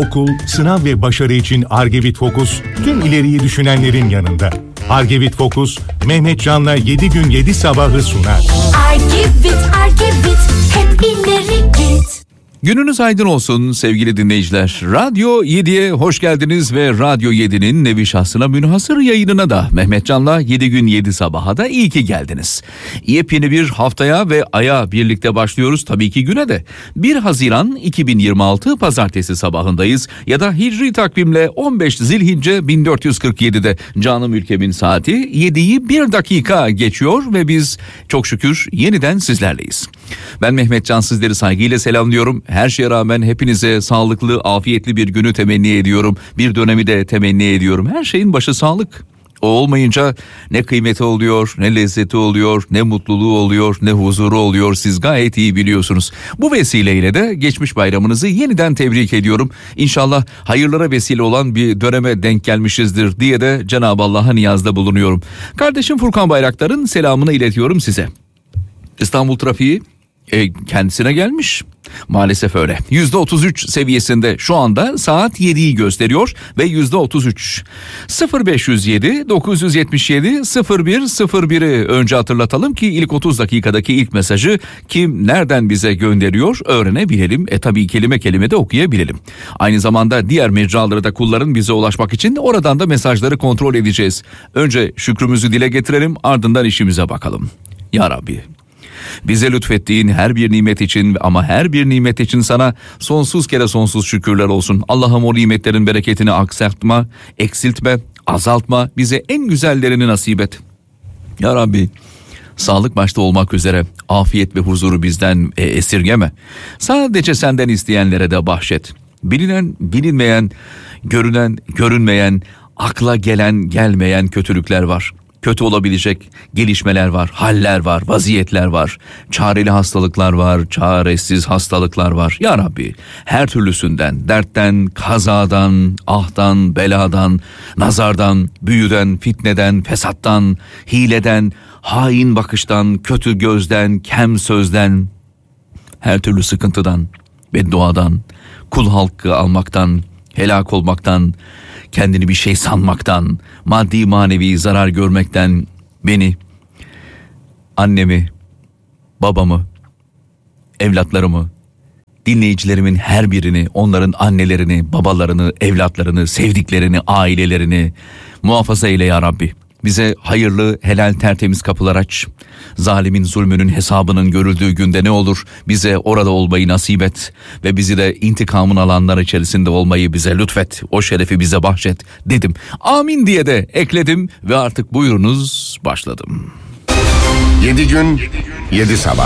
okul, sınav ve başarı için Argevit Focus tüm ileriyi düşünenlerin yanında. Argevit Focus, Mehmet Can'la 7 gün 7 sabahı sunar. Argevit, hep ileri git. Gününüz aydın olsun sevgili dinleyiciler. Radyo 7'ye hoş geldiniz ve Radyo 7'nin nevi şahsına münhasır yayınına da Mehmet Can'la 7 gün 7 sabaha da iyi ki geldiniz. Yepyeni bir haftaya ve aya birlikte başlıyoruz, tabii ki güne de. 1 Haziran 2026 Pazartesi sabahındayız ya da Hicri takvimle 15 Zilhicce 1447'de canım ülkemin saati 7'yi 1 dakika geçiyor ve biz çok şükür yeniden sizlerleyiz. Ben Mehmet Can, sizleri saygıyla selamlıyorum. Her şeye rağmen hepinize sağlıklı, afiyetli bir günü temenni ediyorum. Bir dönemi de temenni ediyorum. Her şeyin başı sağlık. O olmayınca ne kıymeti oluyor, ne lezzeti oluyor, ne mutluluğu oluyor, ne huzuru oluyor. Siz gayet iyi biliyorsunuz. Bu vesileyle de geçmiş bayramınızı yeniden tebrik ediyorum. İnşallah hayırlara vesile olan bir döneme denk gelmişizdir diye de Cenab-ı Allah'a niyazda bulunuyorum. Kardeşim Furkan Bayraktar'ın selamını iletiyorum size. İstanbul trafiği kendisine gelmiş. Maalesef öyle. %33 seviyesinde şu anda, saat 7'yi gösteriyor ve %33. 0507 977 0101'i önce hatırlatalım ki ilk 30 dakikadaki ilk mesajı kim nereden bize gönderiyor öğrenebilelim. Tabii kelime kelime de okuyabilelim. Aynı zamanda diğer mecraları da kullanın bize ulaşmak için, oradan da mesajları kontrol edeceğiz. Önce şükrümüzü dile getirelim, ardından işimize bakalım. Ya Rabbi, bize lütfettiğin her bir nimet için, ama her bir nimet için sana sonsuz kere sonsuz şükürler olsun. Allah'ım o nimetlerin bereketini aksatma, eksiltme, azaltma, bize en güzellerini nasip et. Ya Rabbi, sağlık başta olmak üzere afiyet ve huzuru bizden esirgeme. Sadece senden isteyenlere de bahşet. Bilinen, bilinmeyen, görünen, görünmeyen, akla gelen, gelmeyen kötülükler var. Kötü olabilecek gelişmeler var, haller var, vaziyetler var, çareli hastalıklar var, çaresiz hastalıklar var. Ya Rabbi, her türlüsünden, dertten, kazadan, ahtan, beladan, nazardan, büyüden, fitneden, fesattan, hileden, hain bakıştan, kötü gözden, kem sözden, her türlü sıkıntıdan, bedduadan, kul hakkı almaktan, helak olmaktan, kendini bir şey sanmaktan, maddi manevi zarar görmekten beni, annemi, babamı, evlatlarımı, dinleyicilerimin her birini, onların annelerini, babalarını, evlatlarını, sevdiklerini, ailelerini muhafaza eyle ya Rabbi. Bize hayırlı, helal, tertemiz kapılar aç. Zalimin zulmünün hesabının görüldüğü günde ne olur bize orada olmayı nasip et ve bizi de intikamın alanlar içerisinde olmayı bize lütfet. O şerefi bize bahşet dedim. Amin diye de ekledim ve artık buyurunuz başladım. 7 gün 7 sabah.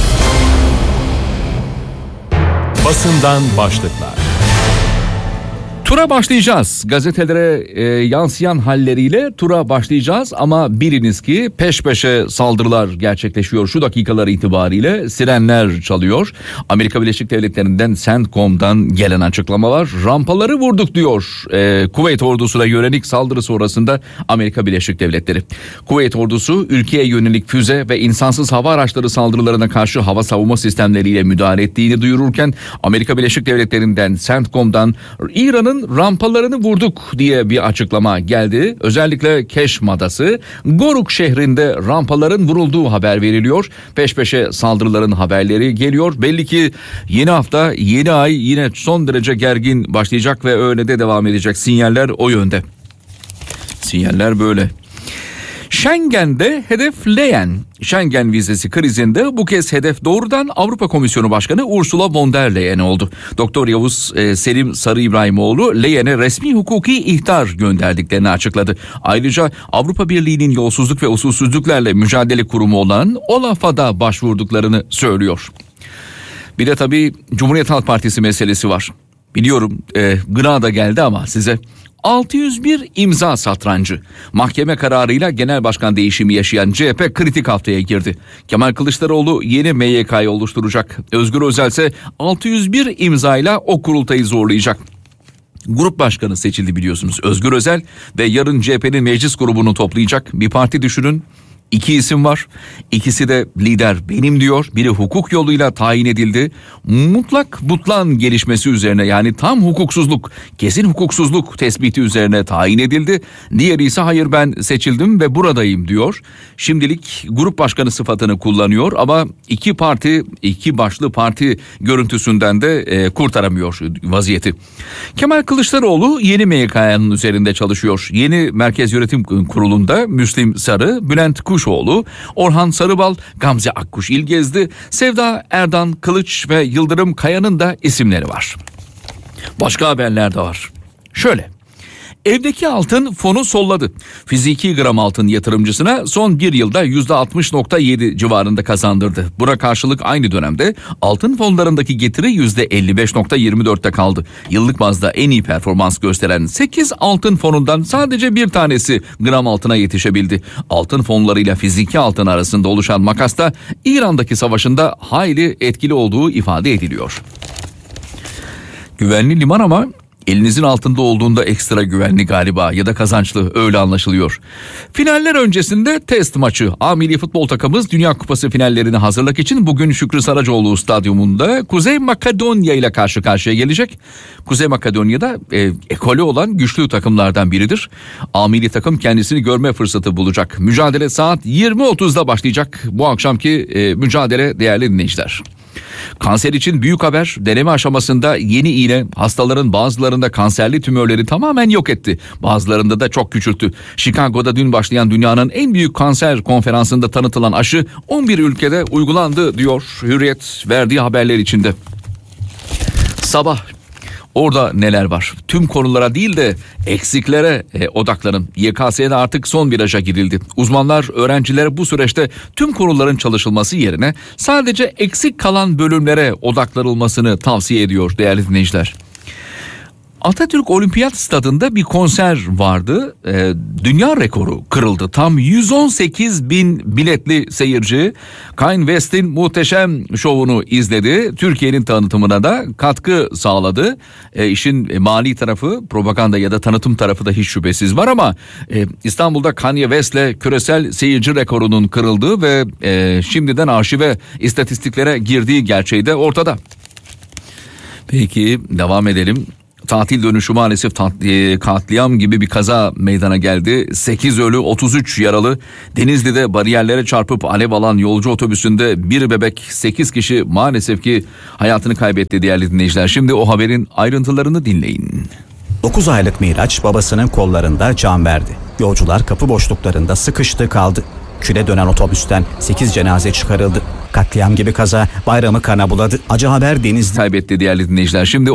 Basından başlıklar. Tura başlayacağız. Gazetelere yansıyan halleriyle tura başlayacağız ama biliniz ki peş peşe saldırılar gerçekleşiyor. Şu dakikalar itibariyle sirenler çalıyor. Amerika Birleşik Devletleri'nden CENTCOM'dan gelen açıklama var. Rampaları vurduk diyor. Kuveyt ordusuna yönelik saldırı sonrasında Amerika Birleşik Devletleri. Kuveyt ordusu ülkeye yönelik füze ve insansız hava araçları saldırılarına karşı hava savunma sistemleriyle müdahale ettiğini duyururken Amerika Birleşik Devletleri'nden CENTCOM'dan İran'ın rampalarını vurduk diye bir açıklama geldi. Özellikle Keşm Adası, Goruk şehrinde rampaların vurulduğu haber veriliyor. Peş peşe saldırıların haberleri geliyor. Belli ki yeni hafta, yeni ay yine son derece gergin başlayacak ve öyle de devam edecek. Sinyaller o yönde. Sinyaller böyle. Schengen'de hedef Leyen. Schengen vizesi krizinde bu kez hedef doğrudan Avrupa Komisyonu Başkanı Ursula von der Leyen oldu. Doktor Yavuz Selim Sarı İbrahimoğlu Leyen'e resmi hukuki ihtar gönderdiklerini açıkladı. Ayrıca Avrupa Birliği'nin yolsuzluk ve usulsüzlüklerle mücadele kurumu olan OLAF'a da başvurduklarını söylüyor. Bir de tabii Cumhuriyet Halk Partisi meselesi var. Biliyorum gına da geldi ama size. 601 imza satrancı. Mahkeme kararıyla genel başkan değişimi yaşayan CHP kritik haftaya girdi. Kemal Kılıçdaroğlu yeni MYK'yı oluşturacak. Özgür Özel ise 601 imzayla o kurultayı zorlayacak. Grup başkanı seçildi biliyorsunuz Özgür Özel ve yarın CHP'nin meclis grubunu toplayacak. Bir parti düşünün. İki isim var. İkisi de lider benim diyor. Biri hukuk yoluyla tayin edildi. Mutlak butlan gelişmesi üzerine, yani tam hukuksuzluk, kesin hukuksuzluk tespiti üzerine tayin edildi. Diğeri ise hayır ben seçildim ve buradayım diyor. Şimdilik grup başkanı sıfatını kullanıyor ama iki başlı parti görüntüsünden de kurtaramıyor vaziyeti. Kemal Kılıçdaroğlu yeni MYK'nın üzerinde çalışıyor. Yeni Merkez Yönetim Kurulu'nda Müslim Sarı, Bülent Kuşoğlu, Orhan Sarıbal, Gamze Akkuş İlgezdi, Sevda Erdan Kılıç ve Yıldırım Kaya'nın da isimleri var. Başka haberler de var. Şöyle. Evdeki altın fonu solladı. Fiziki gram altın yatırımcısına son bir yılda %60.7 civarında kazandırdı. Buna karşılık aynı dönemde altın fonlarındaki getiri %55.24'te kaldı. Yıllık bazda en iyi performans gösteren 8 altın fonundan sadece bir tanesi gram altına yetişebildi. Altın fonlarıyla fiziki altın arasında oluşan makasta İran'daki savaşında hayli etkili olduğu ifade ediliyor. Güvenli liman ama elinizin altında olduğunda ekstra güvenli galiba ya da kazançlı, öyle anlaşılıyor. Finaller öncesinde test maçı. A milli futbol takımımız Dünya Kupası finallerine hazırlık için bugün Şükrü Saracoğlu Stadyumunda Kuzey Makedonya ile karşı karşıya gelecek. Kuzey Makedonya'da ekolü olan güçlü takımlardan biridir. A milli takım kendisini görme fırsatı bulacak. Mücadele saat 20.30'da başlayacak. Bu akşamki mücadele değerli dinleyiciler. Kanser için büyük haber. Deneme aşamasında yeni iğne hastaların bazılarında kanserli tümörleri tamamen yok etti. Bazılarında da çok küçülttü. Chicago'da dün başlayan dünyanın en büyük kanser konferansında tanıtılan aşı 11 ülkede uygulandı diyor Hürriyet verdiği haberler içinde. Sabah. Orada neler var? Tüm konulara değil de eksiklere odaklanın. YKS'de artık son viraja girildi. Uzmanlar öğrencilere bu süreçte tüm konuların çalışılması yerine sadece eksik kalan bölümlere odaklanılmasını tavsiye ediyor değerli dinleyiciler. Atatürk Olimpiyat Stadı'nda bir konser vardı. Dünya rekoru kırıldı. Tam 118 bin biletli seyirci Kanye West'in muhteşem şovunu izledi. Türkiye'nin tanıtımına da katkı sağladı. İşin mali tarafı, propaganda ya da tanıtım tarafı da hiç şüphesiz var ama İstanbul'da Kanye West'le küresel seyirci rekorunun kırıldığı ve şimdiden arşive, istatistiklere girdiği gerçeği de ortada. Peki devam edelim. Tatil dönüşü maalesef katliam gibi bir kaza meydana geldi. 8 ölü 33 yaralı. Denizli'de bariyerlere çarpıp alev alan yolcu otobüsünde bir bebek 8 kişi maalesef ki hayatını kaybetti değerli dinleyiciler. Şimdi o haberin ayrıntılarını dinleyin. 9 aylık Miraç babasının kollarında can verdi. Yolcular kapı boşluklarında sıkıştı kaldı. Küle dönen otobüsten 8 cenaze çıkarıldı. Katliam gibi kaza bayramı kana buladı. Acı haber Denizli. Kaybetti değerli dinleyiciler. Şimdi